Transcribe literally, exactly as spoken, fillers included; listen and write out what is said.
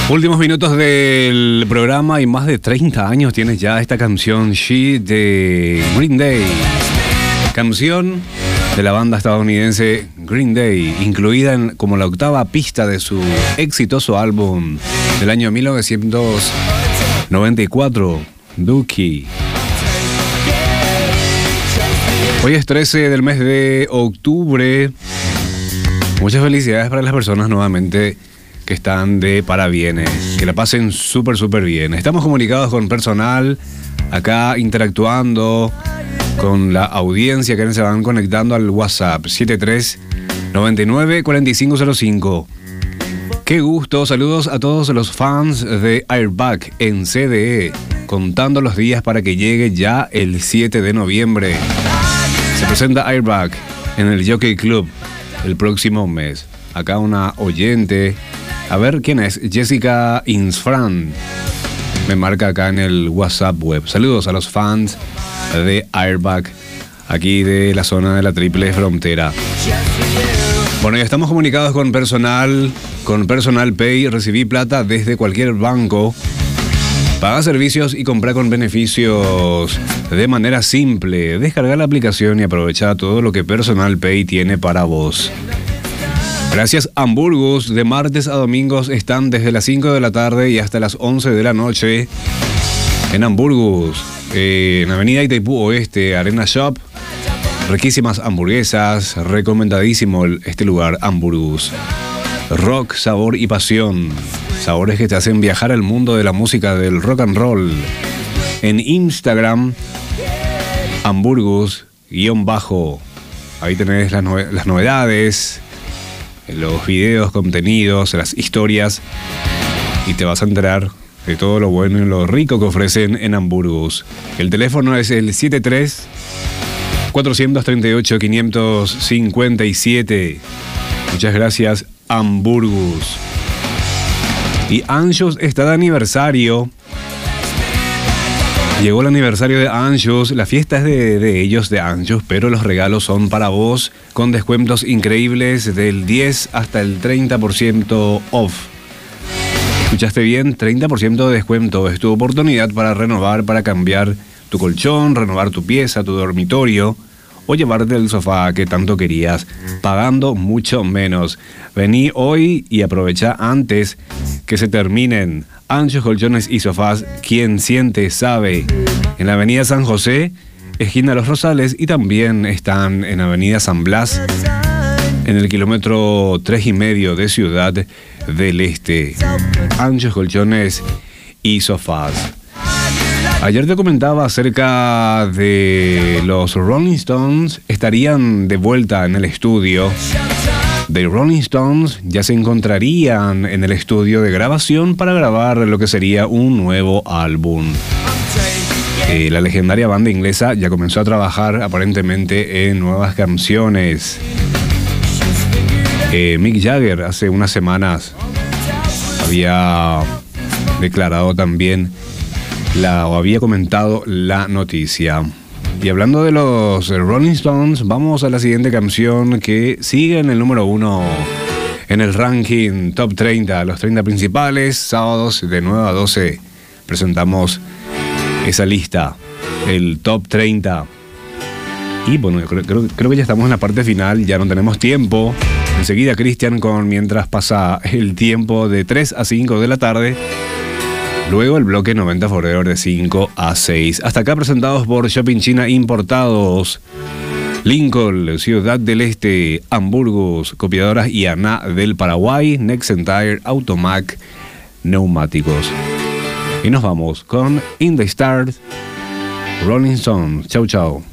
Últimos minutos del programa y más de treinta años tienes ya esta canción She de Green Day. Canción de la banda estadounidense Green Day, incluida en, como la octava pista de su exitoso álbum del año mil novecientos noventa y cuatro, Dookie. Hoy es trece del mes de octubre. Muchas felicidades para las personas nuevamente que están de parabienes, que la pasen súper, súper bien. Estamos comunicados con personal, acá interactuando con la audiencia que se van conectando al WhatsApp siete tres nueve nueve cuatro cinco cero cinco. Qué gusto, saludos a todos los fans de Airbag en C D E, contando los días para que llegue ya el siete de noviembre. Se presenta Airbag en el Jockey Club el próximo mes. Acá una oyente, a ver quién es, Jessica Insfran, me marca acá en el WhatsApp web. Saludos a los fans de Airbag, aquí de la zona de la Triple Frontera. Bueno, ya estamos comunicados con personal, con Personal Pay. Recibí plata desde cualquier banco. Paga servicios y compra con beneficios de manera simple. Descarga la aplicación y aprovecha todo lo que Personal Pay tiene para vos. Gracias Hamburgus, de martes a domingos están desde las cinco de la tarde y hasta las once de la noche en Hamburgus, eh, en Avenida Itaipú Oeste, Arena Shop. Riquísimas hamburguesas, recomendadísimo este lugar, Hamburgus. Rock, sabor y pasión, sabores que te hacen viajar al mundo de la música del rock and roll. En Instagram, Hamburgus guión bajo, ahí tenés las, nove- las novedades, los videos, contenidos, las historias, y te vas a enterar de todo lo bueno y lo rico que ofrecen en Hamburgus. El teléfono es el siete tres cuatro tres ocho cinco cinco siete. Muchas gracias, Hamburgus. Y Anjos está de aniversario. Llegó el aniversario de Anjos. La fiesta es de, de ellos, de Anjos, pero los regalos son para vos, con descuentos increíbles del diez hasta el treinta por ciento off. ¿Escuchaste bien? treinta por ciento de descuento. Es tu oportunidad para renovar, para cambiar tu colchón, renovar tu pieza, tu dormitorio, o llevarte el sofá que tanto querías, pagando mucho menos. Vení hoy y aprovecha antes que se terminen. Anjos Colchones y Sofás, quien siente sabe. En la Avenida San José, esquina Los Rosales, y también están en Avenida San Blas, en el kilómetro tres y medio de Ciudad del Este. Anjos Colchones y Sofás. Ayer te comentaba acerca de los Rolling Stones. Estarían de vuelta en el estudio. The Rolling Stones ya se encontrarían en el estudio de grabación para grabar lo que sería un nuevo álbum. Eh, la legendaria banda inglesa ya comenzó a trabajar aparentemente en nuevas canciones. Eh, Mick Jagger hace unas semanas había declarado también la, o había comentado la noticia. Y hablando de los Rolling Stones, vamos a la siguiente canción que sigue en el número uno en el ranking Top treinta, los treinta principales. Sábados de nueve a doce presentamos esa lista, el Top treinta. Y bueno, creo, creo, creo que ya estamos en la parte final, ya no tenemos tiempo. Enseguida Cristian con Mientras pasa el tiempo, de tres a cinco de la tarde. Luego el bloque noventa Forever de cinco a seis. Hasta acá presentados por Shopping China Importados, Lincoln, Ciudad del Este, Hamburgus, Copiadoras y Ana del Paraguay, Nexen Tire, Automac, Neumáticos. Y nos vamos con In the Stars, Rolling Stones. Chau, chau.